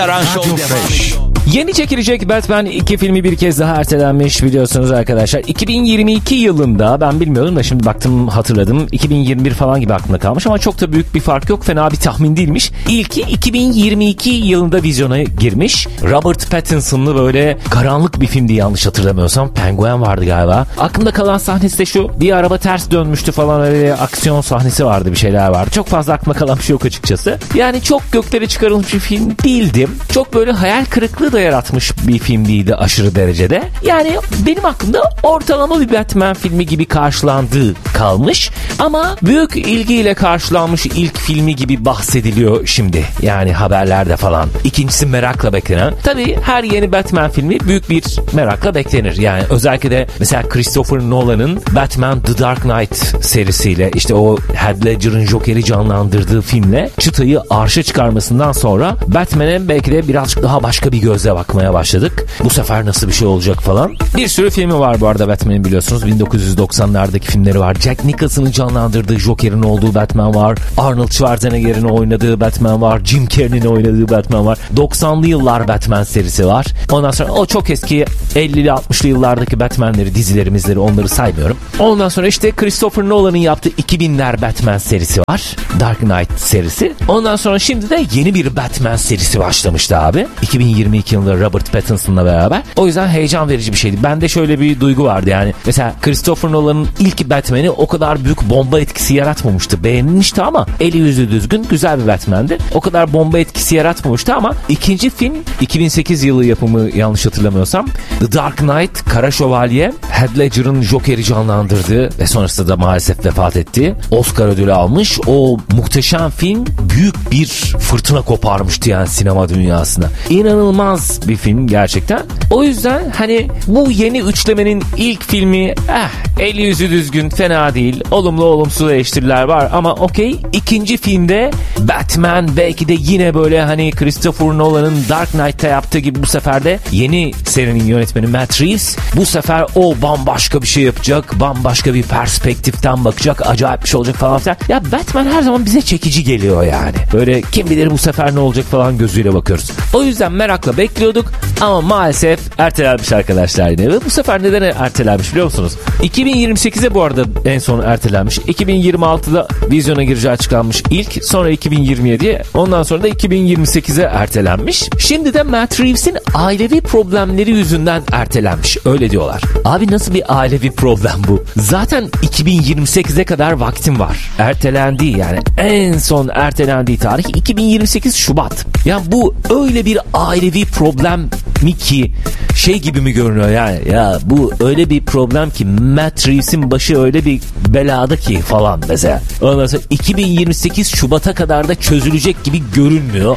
Radyo Fresh. Yeni çekilecek Batman 2 filmi bir kez daha ertelenmiş biliyorsunuz arkadaşlar. 2022 yılında, ben bilmiyordum da şimdi baktım hatırladım. 2021 falan gibi aklımda kalmış ama çok da büyük bir fark yok. Fena bir tahmin değilmiş. İlki 2022 yılında vizyona girmiş. Robert Pattinson'lı böyle karanlık bir filmdi yanlış hatırlamıyorsam. Penguen vardı galiba. Aklımda kalan sahnesi de şu. Bir araba ters dönmüştü falan, öyle aksiyon sahnesi vardı, bir şeyler vardı. Çok fazla aklımda kalan bir şey yok açıkçası. Yani çok göklere çıkarılmış bir film değildi. Çok böyle hayal kırıklığı da yaratmış bir film değildi aşırı derecede. Yani benim aklımda ortalama bir Batman filmi gibi karşılandığı kalmış. Ama büyük ilgiyle karşılanmış ilk filmi gibi bahsediliyor şimdi. Yani haberlerde falan. İkincisi merakla beklenen. Tabii her yeni Batman filmi büyük bir merakla beklenir. Yani özellikle de mesela Christopher Nolan'ın Batman The Dark Knight serisiyle, işte o Heath Ledger'ın Joker'i canlandırdığı filmle çıtayı arşa çıkarmasından sonra Batman'e belki de birazcık daha başka bir gözle bakmaya başladık. Bu sefer nasıl bir şey olacak falan. Bir sürü filmi var bu arada Batman'in, biliyorsunuz. 1990'lardaki filmleri var. Jack Nicholson'ın canlandırdığı Joker'in olduğu Batman var. Arnold Schwarzenegger'in oynadığı Batman var. Jim Carrey'nin oynadığı Batman var. 90'lı yıllar Batman serisi var. Ondan sonra o çok eski 50'li 60'lı yıllardaki Batman'leri, dizilerimizleri, onları saymıyorum. Ondan sonra işte Christopher Nolan'ın yaptığı 2000'ler Batman serisi var. Dark Knight serisi. Ondan sonra şimdi de yeni bir Batman serisi başlamıştı abi. 2022 yılında Robert Pattinson'la beraber. O yüzden heyecan verici bir şeydi. Bende şöyle bir duygu vardı yani. Mesela Christopher Nolan'ın ilk Batman'i o kadar büyük bomba etkisi yaratmamıştı. Beğenilmişti ama eli yüzü düzgün, güzel bir Batman'di. O kadar bomba etkisi yaratmamıştı ama ikinci film 2008 yılı yapımı yanlış hatırlamıyorsam. The Dark Knight, Kara Şövalye, Heath Ledger'ın Joker'i canlandırdığı ve sonrasında da maalesef vefat ettiği Oscar ödülü almış. O muhteşem film büyük bir fırtına koparmıştı yani sinema dünyasına. İnanılmaz bir film gerçekten. O yüzden hani bu yeni üçlemenin ilk filmi eli yüzü düzgün, fena değil. Olumlu olumsuz eleştiriler var ama okey. İkinci filmde Batman belki de yine böyle hani Christopher Nolan'ın Dark Knight'ta yaptığı gibi bu sefer de yeni serinin yönetmeni Matt Reeves bu sefer o bambaşka bir şey yapacak. Bambaşka bir perspektiften bakacak. Acayip bir şey olacak falan filan. Ya Batman her zaman bize çekici geliyor yani. Böyle kim bilir bu sefer ne olacak falan gözüyle bakıyoruz. O yüzden merakla bekliyorduk ama maalesef ertelenmiş arkadaşlar yine. Ve bu sefer neden ertelenmiş biliyor musunuz? 2028'e bu arada en son ertelenmiş. 2026'da vizyona gireceği açıklanmış ilk. Sonra 2027'ye, ondan sonra da 2028'e ertelenmiş. Şimdi de Matt Reeves'in ailevi problemleri yüzünden ertelenmiş. Öyle diyorlar. Abi nasıl bir ailevi problem bu? Zaten 2028'e kadar vaktim var. Ertelendiği, yani en son ertelendiği tarih 2028 Şubat. Yani bu öyle bir ailevi problem mi ki şey gibi mi görünüyor yani? Ya bu öyle bir problem ki Matt Reeves'in başı öyle bir belada ki falan mesela. Ondan sonra 2028 Şubat'a kadar da çözülecek gibi görünmüyor.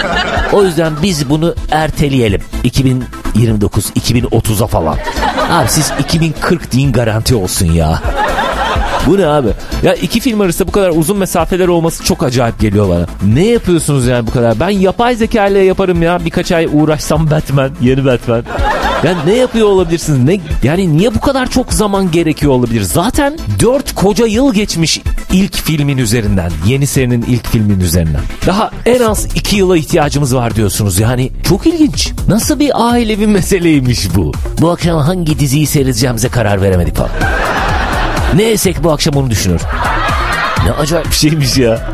O yüzden biz bunu erteleyelim. 2029, 2030'a falan. Abi siz 2040 deyin, garanti olsun ya. Bu ne abi? Ya iki film arasında bu kadar uzun mesafeler olması çok acayip geliyor bana. Ne yapıyorsunuz yani bu kadar? Ben yapay zeka ile yaparım ya. Birkaç ay uğraşsam Batman, yeni Batman. Ya ne yapıyor olabilirsiniz? Ne, yani niye bu kadar çok zaman gerekiyor olabilir? Zaten 4 koca yıl geçmiş ilk filmin üzerinden. Yeni serinin ilk filmin üzerinden. Daha en az 2 yıla ihtiyacımız var diyorsunuz. Yani çok ilginç. Nasıl bir ailevi meseleymiş bu? Bu akşam hangi diziyi seyredeceğimize karar veremedik falan. Ne yesek bu akşam onu düşünür. Ne acayip bir şeymiş ya.